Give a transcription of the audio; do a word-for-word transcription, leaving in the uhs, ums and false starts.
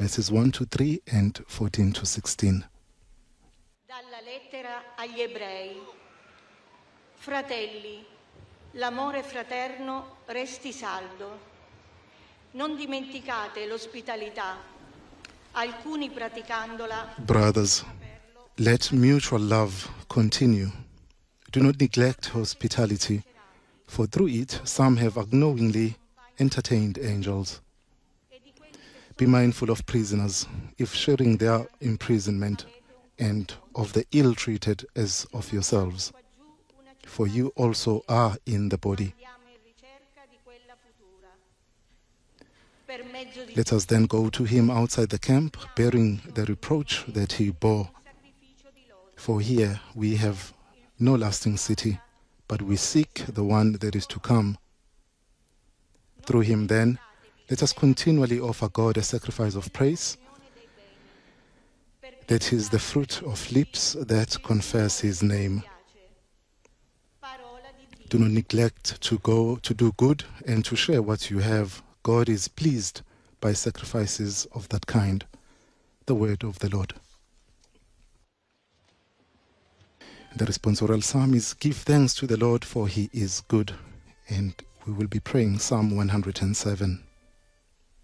verses one to three and fourteen to sixteen. Dalla lettera agli Ebrei. Fratelli, l'amore fraterno resti saldo. Non dimenticate l'ospitalità, alcuni praticandola. Brothers, let mutual love continue. Do not neglect hospitality, for through it some have unknowingly entertained angels. Be mindful of prisoners, if sharing their imprisonment, and of the ill-treated as of yourselves. For you also are in the body. Let us then go to him outside the camp, bearing the reproach that he bore. For here we have no lasting city, but we seek the one that is to come. Through him then, let us continually offer God a sacrifice of praise, that is the fruit of lips that confess his name. Do not neglect to go to do good and to share what you have. God is pleased by sacrifices of that kind. The word of the Lord. The responsorial psalm is, "Give thanks to the Lord, for he is good." And we will be praying Psalm one hundred seven.